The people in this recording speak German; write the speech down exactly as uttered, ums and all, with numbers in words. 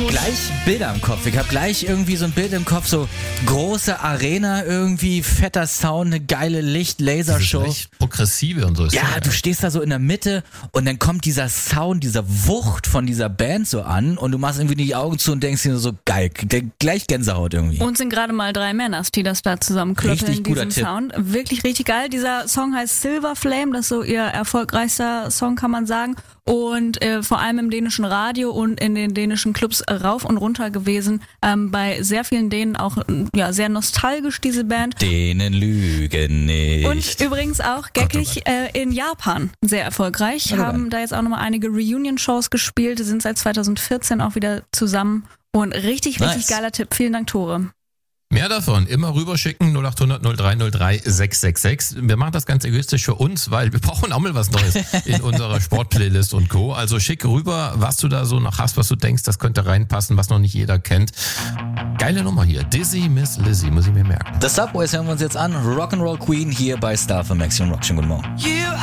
gleich Bilder im Kopf. Ich habe gleich irgendwie so ein Bild im Kopf, so große Arena irgendwie, fetter Sound, eine geile Licht-Lasershow. Progressive und so ist Ja, ja, du stehst da so in der Mitte und dann kommt dieser Sound, dieser Wucht von dieser Band so an und du machst irgendwie die Augen zu und denkst dir so, geil, gleich Gänsehaut irgendwie. Und sind gerade mal drei Männers, die das da zusammenklöppeln, Richtig guter diesen Tipp. Sound. Wirklich richtig geil. Dieser Song heißt Silver Flame, das ist so ihr erfolgreichster Song, kann man sagen. Und äh, vor allem im dänischen Radio und in den dänischen Clubs rauf und runter gewesen. Ähm, bei sehr vielen Dänen auch ja sehr nostalgisch, diese Band. Dänen lügen nicht. Und übrigens auch geckig äh, in Japan sehr erfolgreich. Ja, Haben da jetzt auch nochmal einige Reunion-Shows gespielt, sind seit zweitausendvierzehn auch wieder zusammen. Und richtig, richtig Nice. geiler Tipp. Vielen Dank, Tore. Mehr davon immer rüberschicken, null acht hundert null drei null drei sechs sechs sechs. Wir machen das ganz egoistisch für uns, weil wir brauchen auch mal was Neues in unserer Sportplaylist und Co. Also schick rüber, was du da so noch hast, was du denkst, das könnte reinpassen, was noch nicht jeder kennt. Geile Nummer hier. Dizzy Miss Lizzy, muss ich mir merken. The Subways hören wir uns jetzt an. Rock'n'Roll Queen hier bei Star für Maximum Rock. Schönen guten Morgen. You